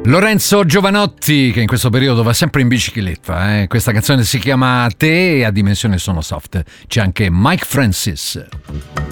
Lorenzo Giovanotti, che in questo periodo va sempre in bicicletta, Questa canzone si chiama Te e a dimensione sono soft. C'è anche Mike Francis.